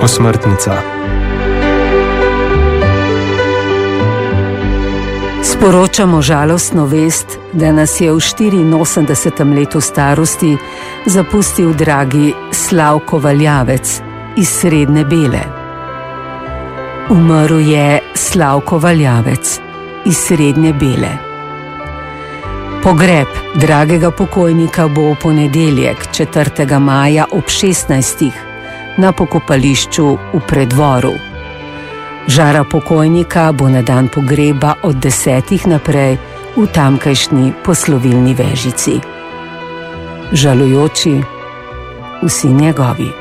Osmrtnica. Sporočamo žalostno vest, da nas je v 84. letu starosti zapustil dragi Slavko Valjavec iz Srednje Bele. Umrl je Slavko Valjavec iz Srednje Bele. Pogreb dragega pokojnika bo v ponedeljek, 4. maja ob 16. na pokopališču v Preddvoru. Žara pokojnika bo na dan pogreba od 10. naprej v tamkajšnji poslovilni vežici. Žalujoči vsi njegovi.